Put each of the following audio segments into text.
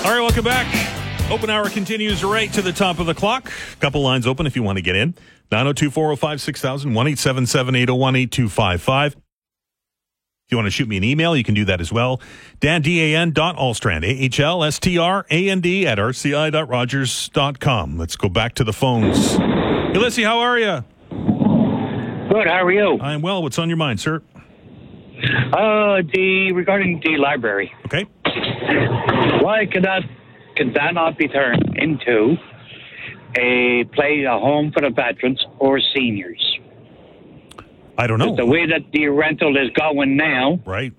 All right, welcome back. Open hour continues right to the top of the clock. Couple lines open if you want to get in. 902-405-6000, 1-877-801-8255. If you want to shoot me an email, you can do that as well. Dan.Allstrand, AHLSTRAND at rci.rogers.com. Let's go back to the phones. Ulysses, how are you? Good, how are you? I'm well. What's on your mind, sir? Regarding the library. Okay. Why could that not be turned into a home for the veterans or seniors? I don't know. The way that the rental is going now, right?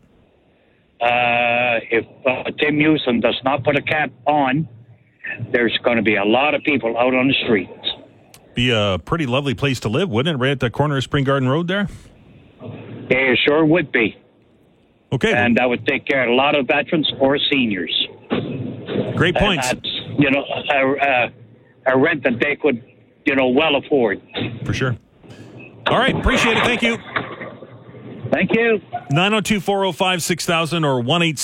If Tim Houston does not put a cap on, there's going to be a lot of people out on the streets. Be a pretty lovely place to live, wouldn't it? Right at the corner of Spring Garden Road there? It sure would be. Okay. And that would take care of a lot of veterans or seniors. Great points. And that's, a rent that they could, well afford. For sure. All right. Appreciate it. Thank you. Thank you. 902-405-6000 or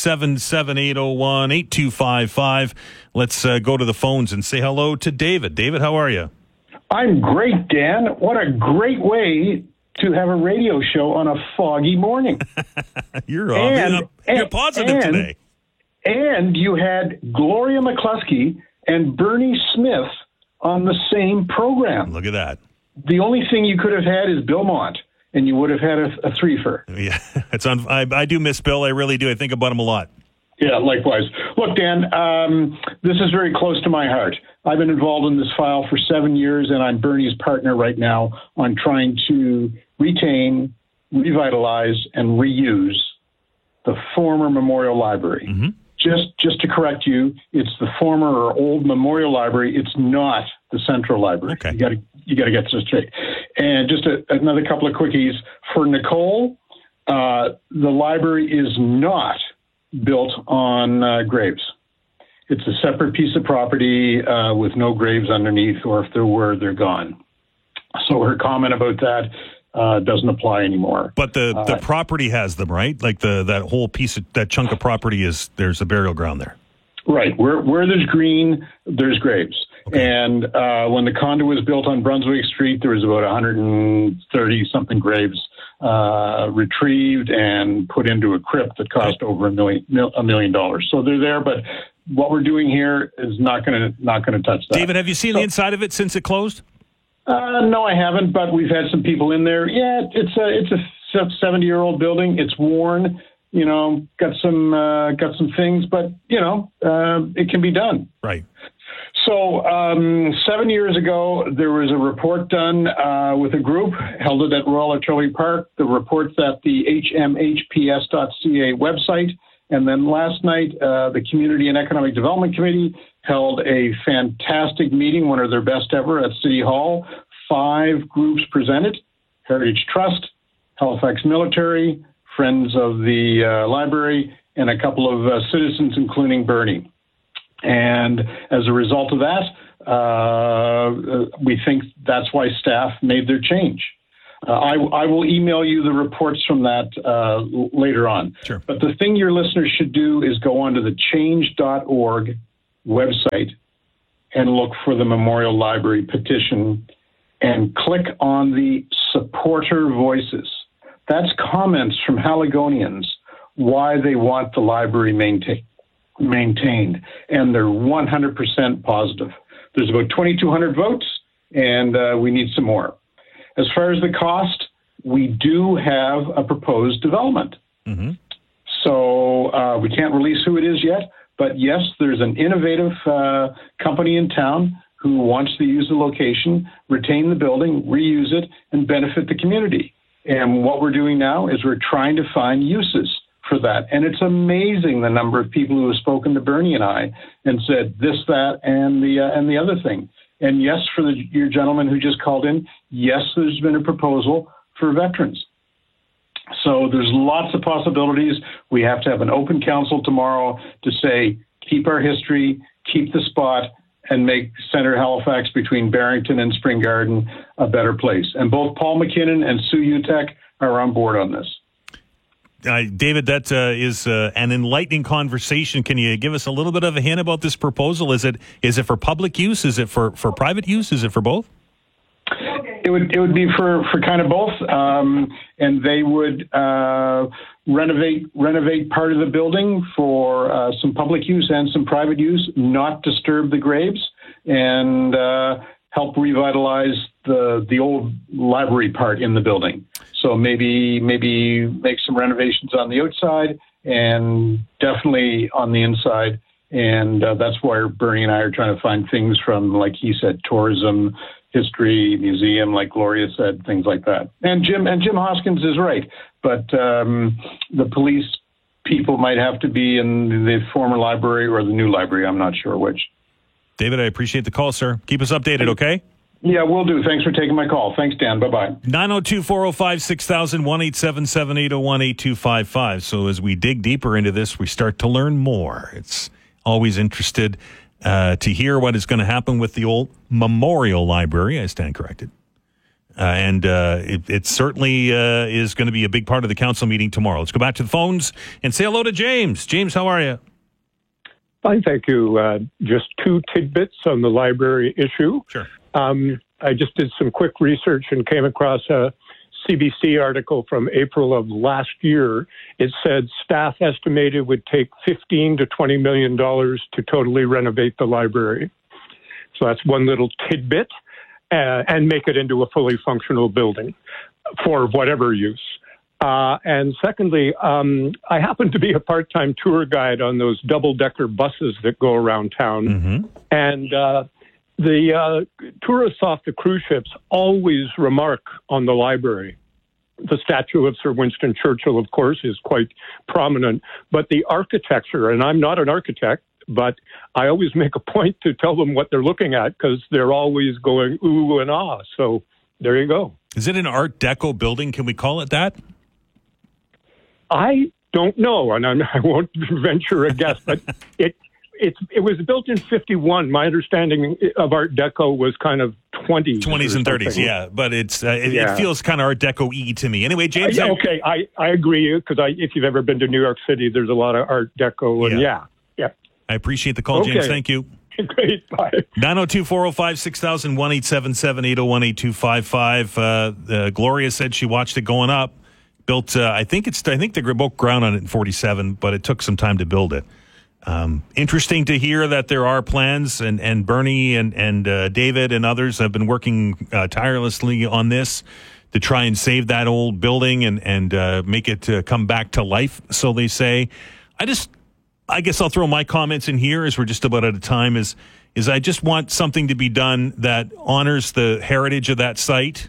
1-877-801-8255. Let's go to the phones and say hello to David. David, how are you? I'm great, Dan. What a great way to have a radio show on a foggy morning. You're positive today. And you had Gloria McCluskey and Bernie Smith on the same program. Look at that. The only thing you could have had is Bill Mont, and you would have had a threefer. Yeah, I do miss Bill. I really do. I think about him a lot. Yeah, likewise. Look, Dan, this is very close to my heart. I've been involved in this file for 7 years, and I'm Bernie's partner right now on trying to retain, revitalize, and reuse the former Memorial Library. Mm-hmm. Just to correct you, it's the former or old Memorial Library. It's not the Central Library. Okay. You got to get this straight. And just another couple of quickies for Nicole. The library is not built on graves. It's a separate piece of property with no graves underneath, or if there were, they're gone. So her comment about that doesn't apply anymore. But the property has them, right? Like that whole piece of that chunk of property there's a burial ground there. Right. Where there's green, there's graves. Okay. And when the condo was built on Brunswick Street, there was about 130 something graves retrieved and put into a crypt that cost over $1 million. So they're there, but what we're doing here is not going to touch that. David, have you seen the inside of it since it closed? No, I haven't, but we've had some people in there. Yeah, it's a 70-year-old building. It's worn, got some things, but it can be done. Right. So 7 years ago, there was a report done with a group, held it at Royal Artillery Park. The report's at the hmhps.ca website. And then last night, the Community and Economic Development Committee held a fantastic meeting, one of their best ever, at City Hall. 5 groups presented: Heritage Trust, Halifax Military, Friends of the Library, and a couple of citizens, including Bernie. And as a result of that, we think that's why staff made their change. I will email you the reports from that later on. Sure. But the thing your listeners should do is go onto the change.org website and look for the Memorial Library petition and click on the supporter voices. That's comments from Haligonians why they want the library maintained, and they're 100% positive. There's about 2,200 votes, and we need some more. As far as the cost, we do have a proposed development. Mm-hmm. So we can't release who it is yet, but yes, there's an innovative company in town who wants to use the location, retain the building, reuse it, and benefit the community. And what we're doing now is we're trying to find uses for that. And it's amazing the number of people who have spoken to Bernie and I and said this, that, and the other thing. And yes, for your gentleman who just called in, yes, there's been a proposal for veterans. So there's lots of possibilities. We have to have an open council tomorrow to say, keep our history, keep the spot, and make Centre Halifax between Barrington and Spring Garden a better place. And both Paul McKinnon and Sue Utek are on board on this. David, that is an enlightening conversation. Can you give us a little bit of a hint about this proposal? Is it for public use? Is it for private use? Is it for both? It would be for kind of both, and they would renovate part of the building for some public use and some private use, not disturb the graves, and help revitalize the old library part in the building. So maybe make some renovations on the outside and definitely on the inside. And that's why Bernie and I are trying to find things from, like he said, tourism, history, museum, like Gloria said, things like that. And Jim Hoskins is right, but the police people might have to be in the former library or the new library. I'm not sure which. David, I appreciate the call, sir. Keep us updated, okay? Yeah, will do. Thanks for taking my call. Thanks, Dan. Bye-bye. 902-405-6000, 1-877-801-8255. So as we dig deeper into this, we start to learn more. It's always interested to hear what is going to happen with the old Memorial Library. I stand corrected. And it certainly is going to be a big part of the council meeting tomorrow. Let's go back to the phones and say hello to James. James, how are you? Fine, thank you. Just two tidbits on the library issue. Sure. I just did some quick research and came across a CBC article from April of last year. It said staff estimated it would take $15 to $20 million to totally renovate the library. So that's one little tidbit, and make it into a fully functional building for whatever use. And secondly, I happen to be a part-time tour guide on those double-decker buses that go around town. Mm-hmm. And the tourists off the cruise ships always remark on the library. The statue of Sir Winston Churchill, of course, is quite prominent. But the architecture, and I'm not an architect, but I always make a point to tell them what they're looking at because they're always going ooh and ah. So there you go. Is it an Art Deco building? Can we call it that? I don't know, and I won't venture a guess, but it was built in 51. My understanding of Art Deco was kind of 20s and 30s, yeah. But it feels kind of Art Deco-y to me. Anyway, James. Okay, I agree, because if you've ever been to New York City, there's a lot of Art Deco, and yeah. I appreciate the call, James. Okay. Thank you. Great, bye. 902-405-6000, 1-877-801-825. Gloria said she watched it going up. Built, I think they broke ground on it in 47, but it took some time to build it. Interesting to hear that there are plans, and Bernie and David and others have been working tirelessly on this to try and save that old building and make it come back to life, so they say. I guess I'll throw my comments in here as we're just about out of time, is I just want something to be done that honors the heritage of that site,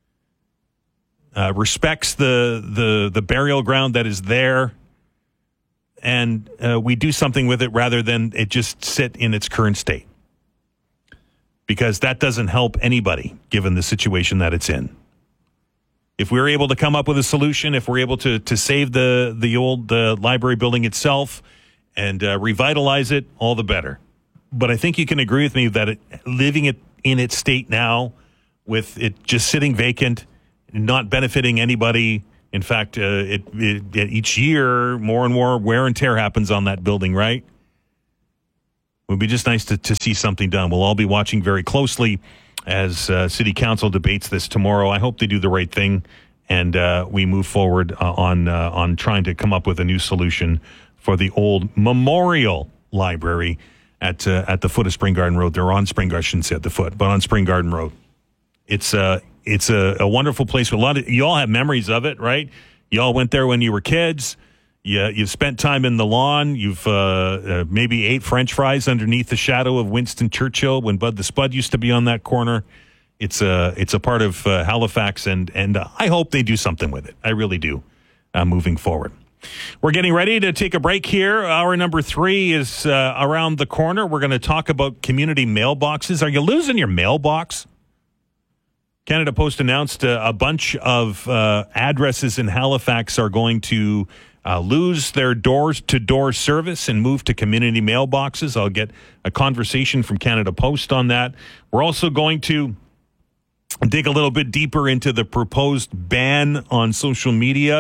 respects the burial ground that is there, and we do something with it rather than it just sit in its current state. Because that doesn't help anybody, given the situation that it's in. If we're able to come up with a solution, if we're able to save the old library building itself and revitalize it, all the better. But I think you can agree with me that living it in its state now, with it just sitting vacant, not benefiting anybody. In fact, each year, more and more wear and tear happens on that building, right? It would be just nice to see something done. We'll all be watching very closely as City Council debates this tomorrow. I hope they do the right thing, and we move forward on trying to come up with a new solution for the old Memorial Library at the foot of Spring Garden Road. They're on Spring Garden, I shouldn't say at the foot, but on Spring Garden Road. It's a wonderful place. You all have memories of it, right? You all went there when you were kids. You've spent time in the lawn. You've maybe ate French fries underneath the shadow of Winston Churchill when Bud the Spud used to be on that corner. It's a part of Halifax, and I hope they do something with it. I really do, moving forward. We're getting ready to take a break here. Hour number 3 is around the corner. We're going to talk about community mailboxes. Are you losing your mailbox? Canada Post announced a bunch of addresses in Halifax are going to lose their doors-to-door service and move to community mailboxes. I'll get a conversation from Canada Post on that. We're also going to dig a little bit deeper into the proposed ban on social media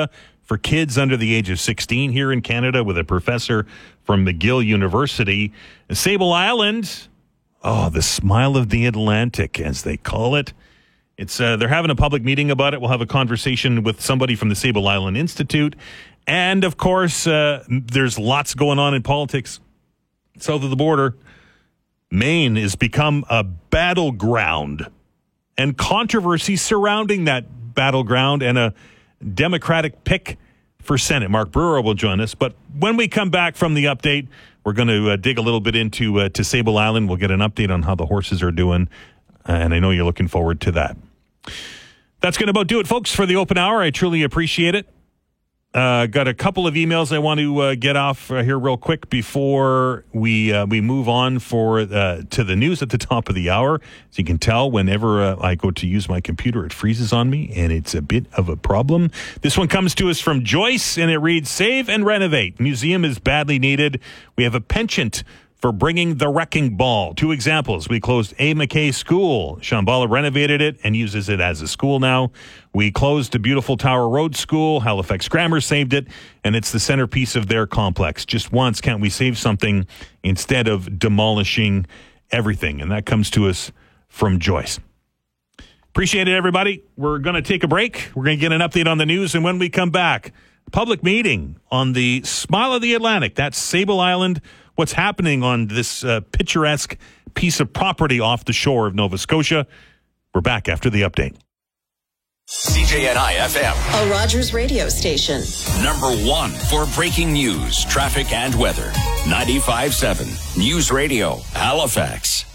for kids under the age of 16 here in Canada with a professor from McGill University. Sable Island, the smile of the Atlantic, as they call it. It's they're having a public meeting about it. We'll have a conversation with somebody from the Sable Island Institute. And, of course, there's lots going on in politics south of the border. Maine has become a battleground, and controversy surrounding that battleground, and a Democratic pick for Senate. Mark Brewer will join us. But when we come back from the update, we're going to dig a little bit into to Sable Island. We'll get an update on how the horses are doing, and I know you're looking forward to that. That's going to about do it, folks, for the open hour. I truly appreciate it. Got a couple of emails I want to get off here real quick before we move on to the news at the top of the hour. As you can tell, whenever I go to use my computer, it freezes on me, and it's a bit of a problem. This one comes to us from Joyce, and it reads, "Save and renovate. Museum is badly needed. We have a penchant for bringing the wrecking ball. 2 examples. We closed A. McKay School. Shambhala renovated it and uses it as a school now. We closed the beautiful Tower Road School. Halifax Grammar saved it, and it's the centerpiece of their complex. Just once, can't we save something instead of demolishing everything?" And that comes to us from Joyce. Appreciate it, everybody. We're going to take a break. We're going to get an update on the news, and when we come back, public meeting on the Smile of the Atlantic. That's Sable Island. What's happening on this picturesque piece of property off the shore of Nova Scotia. We're back after the update. CJNI FM, a Rogers radio station. #1 for breaking news, traffic, and weather. 95.7 News Radio, Halifax.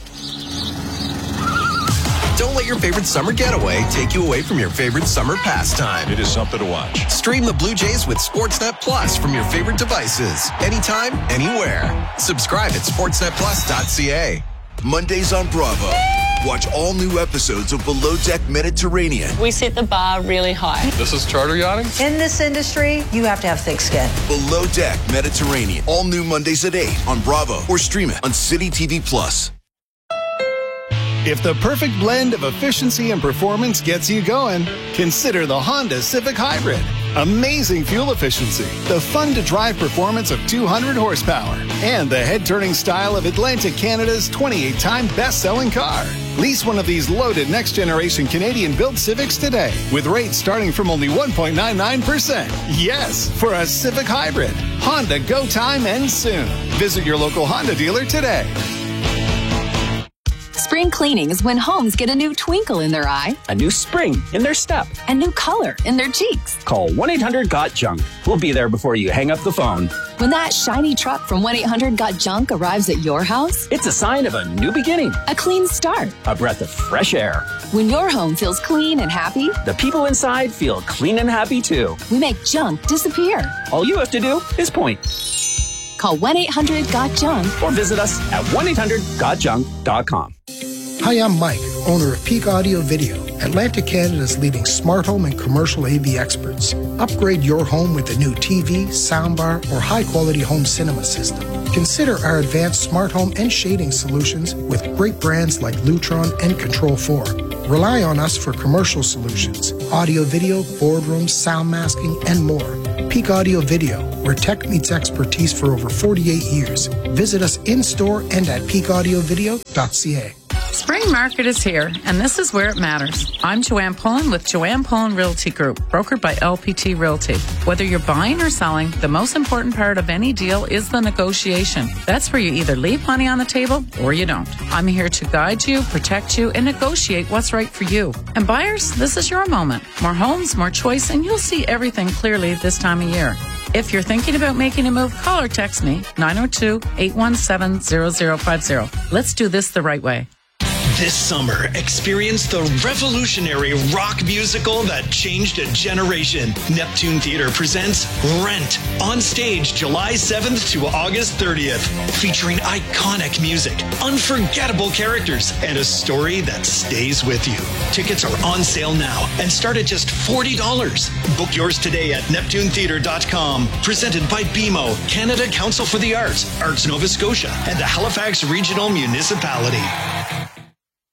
Don't let your favorite summer getaway take you away from your favorite summer pastime. It is something to watch. Stream the Blue Jays with Sportsnet Plus from your favorite devices. Anytime, anywhere. Subscribe at sportsnetplus.ca. Mondays on Bravo. Watch all new episodes of Below Deck Mediterranean. We set the bar really high. This is charter yachting? In this industry, you have to have thick skin. Below Deck Mediterranean. All new Mondays at 8 on Bravo or stream it on City TV Plus. If the perfect blend of efficiency and performance gets you going, consider the Honda Civic Hybrid. Amazing fuel efficiency, the fun-to-drive performance of 200 horsepower, and the head-turning style of Atlantic Canada's 28-time best-selling car. Lease one of these loaded next-generation Canadian-built Civics today, with rates starting from only 1.99%. Yes, for a Civic Hybrid. Honda Go Time ends soon. Visit your local Honda dealer today. Spring cleaning is when homes get a new twinkle in their eye, a new spring in their step, a new color in their cheeks. Call 1-800-GOT-JUNK. We'll be there before you hang up the phone. When that shiny truck from 1-800-GOT-JUNK arrives at your house, it's a sign of a new beginning, a clean start, a breath of fresh air. When your home feels clean and happy, the people inside feel clean and happy too. We make junk disappear. All you have to do is point. Call 1-800-GOT-JUNK or visit us at 1-800-GOTJUNK.com. Hi, I'm Mike, owner of Peak Audio Video, Atlantic Canada's leading smart home and commercial AV experts. Upgrade your home with a new TV, soundbar, or high-quality home cinema system. Consider our advanced smart home and shading solutions with great brands like Lutron and Control4. Rely on us for commercial solutions, audio video, boardrooms, sound masking, and more. Peak Audio Video, where tech meets expertise for over 48 years. Visit us in-store and at peakaudiovideo.ca. Spring market is here, and this is where it matters. I'm Joanne Pullen with Joanne Pullen Realty Group, brokered by LPT Realty. Whether you're buying or selling, the most important part of any deal is the negotiation. That's where you either leave money on the table or you don't. I'm here to guide you, protect you, and negotiate what's right for you. And buyers, this is your moment. More homes, more choice, and you'll see everything clearly this time of year. If you're thinking about making a move, call or text me, 902-817-0050. Let's do this the right way. This summer, experience the revolutionary rock musical that changed a generation. Neptune Theatre presents Rent on stage July 7th to August 30th, featuring iconic music, unforgettable characters, and a story that stays with you. Tickets are on sale now and start at just $40. Book yours today at NeptuneTheatre.com. Presented by BMO, Canada Council for the Arts, Arts Nova Scotia, and the Halifax Regional Municipality.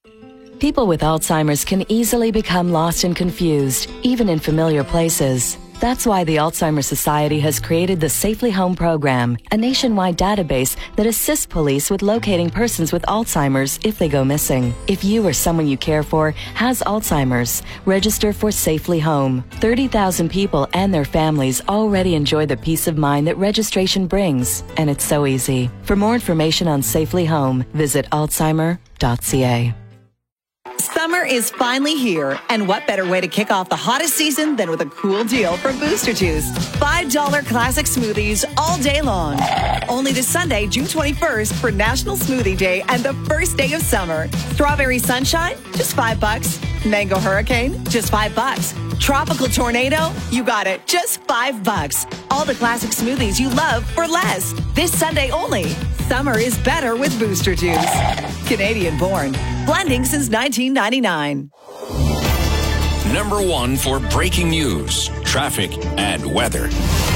People with Alzheimer's can easily become lost and confused, even in familiar places. That's why the Alzheimer's Society has created the Safely Home program, a nationwide database that assists police with locating persons with Alzheimer's if they go missing. If you or someone you care for has Alzheimer's, register for Safely Home. 30,000 people and their families already enjoy the peace of mind that registration brings, and it's so easy. For more information on Safely Home, visit alzheimer.ca. Summer is finally here, and what better way to kick off the hottest season than with a cool deal from Booster Juice. $5 classic smoothies all day long. Only this Sunday, June 21st, for National Smoothie Day and the first day of summer. Strawberry Sunshine, just $5. Mango Hurricane, just $5. Tropical Tornado, you got it, just $5. All the classic smoothies you love for less. This Sunday only. Summer is better with Booster Juice. Canadian born. Blending since 1999. Number one for breaking news, traffic, and weather.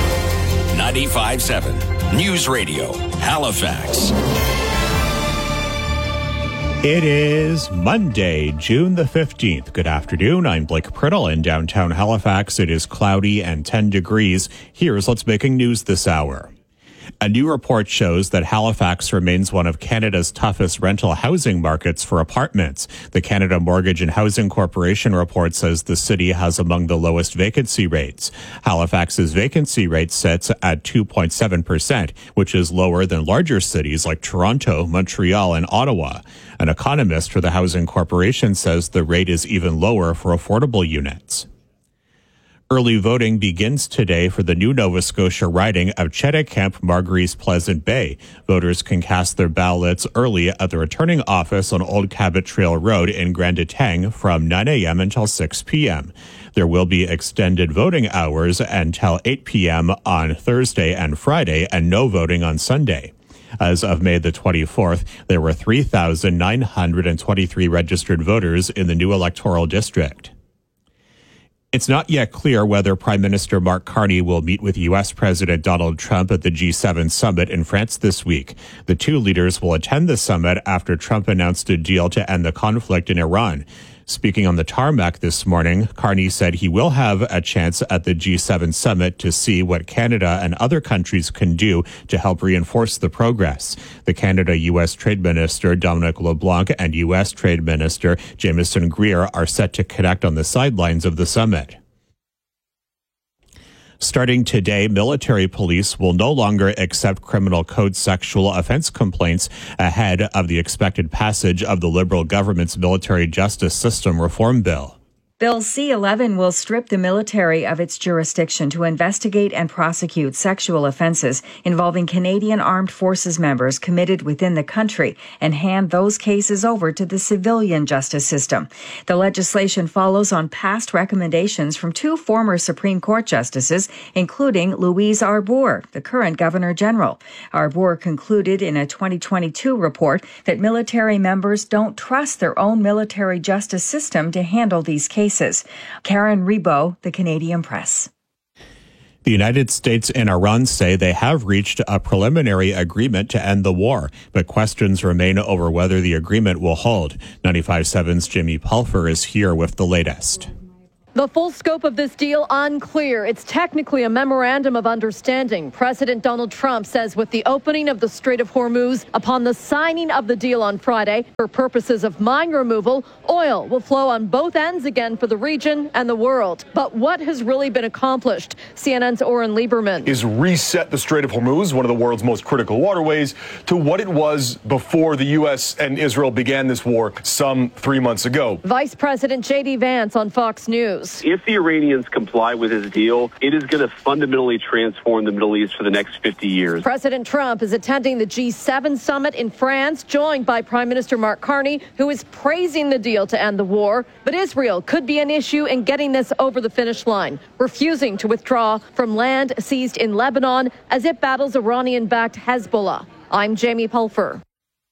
95.7 News Radio, Halifax. It is Monday, June the 15th. Good afternoon. I'm Blake Priddle in downtown Halifax. It is cloudy and 10 degrees. Here's what's making news this hour. A new report shows that Halifax remains one of Canada's toughest rental housing markets for apartments. The Canada Mortgage and Housing Corporation report says the city has among the lowest vacancy rates. Halifax's vacancy rate sits at 2.7%, which is lower than larger cities like Toronto, Montreal, and Ottawa. An economist for the Housing Corporation says the rate is even lower for affordable units. Early voting begins today for the new Nova Scotia riding of Cheticamp-Margaries Pleasant Bay. Voters can cast their ballots early at the returning office on Old Cabot Trail Road in Grand Etang from 9 a.m. until 6 p.m. There will be extended voting hours until 8 p.m. on Thursday and Friday and no voting on Sunday. As of May the 24th, there were 3,923 registered voters in the new electoral district. It's not yet clear whether Prime Minister Mark Carney will meet with U.S. President Donald Trump at the G7 summit in France this week. The two leaders will attend the summit after Trump announced a deal to end the conflict in Iran. Speaking on the tarmac this morning, Carney said he will have a chance at the G7 summit to see what Canada and other countries can do to help reinforce the progress. The Canada-U.S. Trade Minister Dominic LeBlanc and U.S. Trade Minister Jameson Greer are set to connect on the sidelines of the summit. Starting today, military police will no longer accept criminal code sexual offense complaints ahead of the expected passage of the Liberal government's military justice system reform bill. Bill C-11 will strip the military of its jurisdiction to investigate and prosecute sexual offenses involving Canadian Armed Forces members committed within the country and hand those cases over to the civilian justice system. The legislation follows on past recommendations from two former Supreme Court justices, including Louise Arbour, the current Governor General. Arbour concluded in a 2022 report that military members don't trust their own military justice system to handle these cases. Karen Rebo, The Canadian Press. The United States and Iran say they have reached a preliminary agreement to end the war, but questions remain over whether the agreement will hold. 95.7's Jimmy Pulfer is here with the latest. The full scope of this deal unclear. It's technically a memorandum of understanding. President Donald Trump says with the opening of the Strait of Hormuz upon the signing of the deal on Friday, for purposes of mine removal, oil will flow on both ends again for the region and the world. But what has really been accomplished? CNN's Oren Lieberman. Is reset the Strait of Hormuz, one of the world's most critical waterways, to what it was before the U.S. and Israel began this war some 3 months ago. Vice President J.D. Vance on Fox News. If the Iranians comply with his deal, it is going to fundamentally transform the Middle East for the next 50 years. President Trump is attending the G7 summit in France, joined by Prime Minister Mark Carney, who is praising the deal to end the war. But Israel could be an issue in getting this over the finish line, refusing to withdraw from land seized in Lebanon as it battles Iranian-backed Hezbollah. I'm Jamie Pulfer.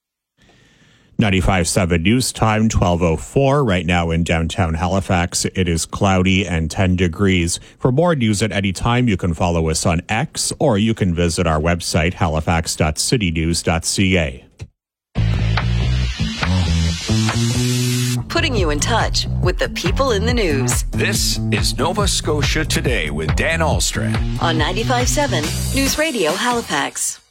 95.7 News Time, 12:04 right now in downtown Halifax. It is cloudy and 10 degrees. For more news at any time, you can follow us on X or you can visit our website, halifax.citynews.ca. Putting putting you in touch with the people in the news. This is Nova Scotia Today with Dan Ahlstrand On 95.7 News Radio Halifax.